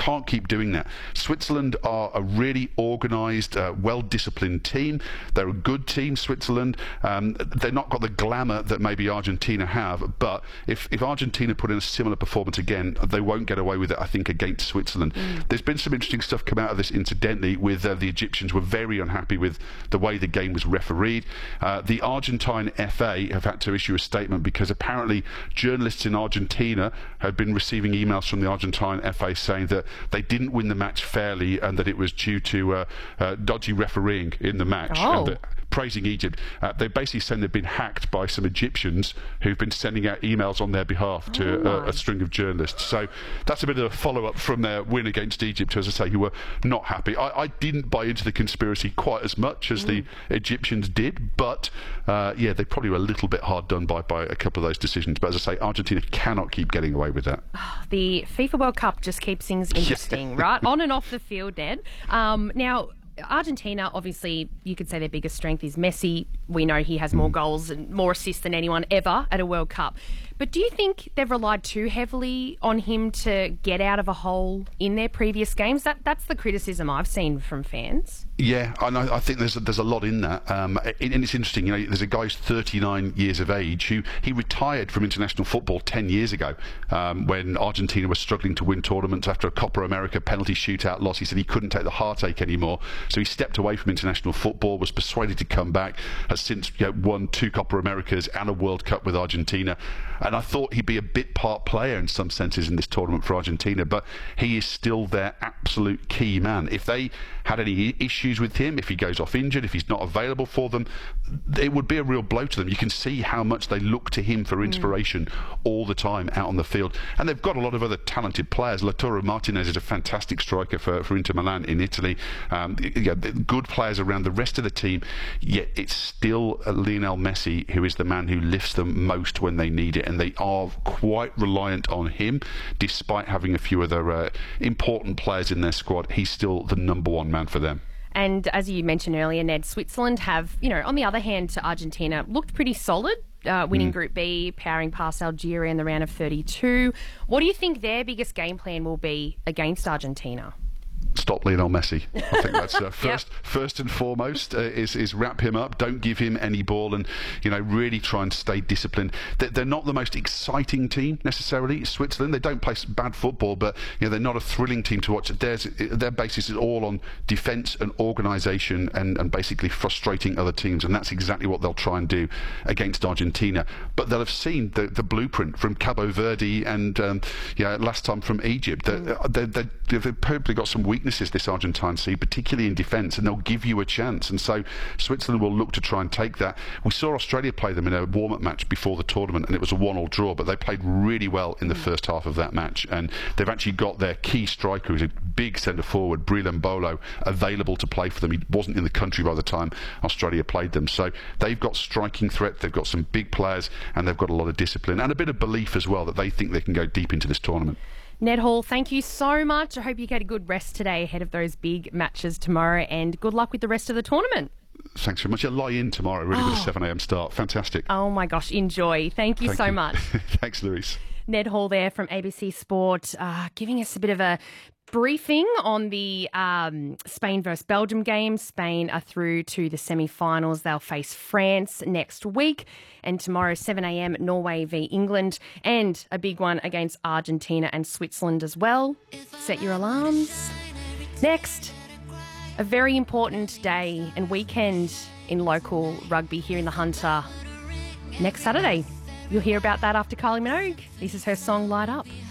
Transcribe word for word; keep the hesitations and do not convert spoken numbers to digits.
can't keep doing that. Switzerland are a really organised, uh, well-disciplined team. They're a good team, Switzerland. Um, they've not got the glamour that maybe Argentina have, but if, if Argentina put in a similar performance again, they won't get away with it, I think, against Switzerland. Mm. There's been some interesting stuff come out of this, incidentally, with uh, the Egyptians were very unhappy with the way the game was refereed. Uh, the Argentine F A have had to issue a statement because apparently journalists in Argentina had been receiving emails from the Argentine F A saying that they didn't win the match fairly and that it was due to uh, uh, dodgy refereeing in the match. Oh. And that, praising Egypt. Uh, they basically saying they've been hacked by some Egyptians who've been sending out emails on their behalf to oh uh, a string of journalists. So that's a bit of a follow-up from their win against Egypt, as I say, who were not happy. I, I didn't buy into the conspiracy quite as much as mm. the Egyptians did, but uh, yeah, they probably were a little bit hard done by, by a couple of those decisions. But as I say, Argentina cannot keep getting away with that. The FIFA World Cup just keeps things interesting, yeah. right? On and off the field, Ned. Um, now, Argentina, obviously, you could say their biggest strength is Messi. We know he has more mm. goals and more assists than anyone ever at a World Cup. But do you think they've relied too heavily on him to get out of a hole in their previous games? That That's the criticism I've seen from fans. Yeah, I, know, I think there's a, there's a lot in that, um, and it's interesting. You know, there's a guy who's thirty-nine years of age who he retired from international football ten years ago um, when Argentina was struggling to win tournaments after a Copa America penalty shootout loss. He said he couldn't take the heartache anymore, so he stepped away from international football. Was persuaded to come back. Has since you know, won two Copa Americas and a World Cup with Argentina. And I thought he'd be a bit part player in some senses in this tournament for Argentina, but he is still their absolute key man. If they had any issues with him, if he goes off injured, if he's not available for them, it would be a real blow to them. You can see how much they look to him for inspiration mm. all the time out on the field. And they've got a lot of other talented players. Lautaro Martinez is a fantastic striker for, for Inter Milan in Italy. Um, yeah, good players around the rest of the team, yet it's still Lionel Messi who is the man who lifts them most when they need it. And they are quite reliant on him, despite having a few other uh, important players in their squad. He's still the number one man for them. And as you mentioned earlier, Ned, Switzerland have, you know, on the other hand to Argentina, looked pretty solid, uh, winning mm. Group B, powering past Algeria in the round of thirty-two. What do you think their biggest game plan will be against Argentina? Stop Lionel Messi. I think that's uh, first, yep. first and foremost. Uh, is is wrap him up. Don't give him any ball, and you know really try and stay disciplined. They're, they're not the most exciting team necessarily. Switzerland. They don't play bad football, but you know they're not a thrilling team to watch. Theirs, their basis is all on defence and organisation, and and basically frustrating other teams, and that's exactly what they'll try and do against Argentina. But they'll have seen the, the blueprint from Cabo Verde and um, yeah last time from Egypt. Mm. They, they, they, they've probably got some weaknesses, this Argentine team, particularly in defence, and they'll give you a chance. And so Switzerland will look to try and take that. We saw Australia play them in a warm-up match before the tournament, and it was a one-all draw, but they played really well in the first half of that match. And they've actually got their key striker, who's a big centre-forward, Breel Embolo, available to play for them. He wasn't in the country by the time Australia played them. So they've got striking threat, they've got some big players, and they've got a lot of discipline and a bit of belief as well that they think they can go deep into this tournament. Ned Hall, thank you so much. I hope you get a good rest today ahead of those big matches tomorrow, and good luck with the rest of the tournament. Thanks very much. I'll lie in tomorrow, really, oh. with a seven a m start. Fantastic. Oh my gosh, enjoy. Thank you Thank so you. much. Thanks, Louise. Ned Hall there from A B C Sport, uh, giving us a bit of a briefing on the um, Spain versus Belgium game. Spain are through to the semi-finals. They'll face France next week. And tomorrow, seven a m, Norway v England. And a big one against Argentina and Switzerland as well. Set your alarms. Next, a very important day and weekend in local rugby here in the Hunter. Next Saturday. You'll hear about that after Kylie Minogue. This is her song, Light Up.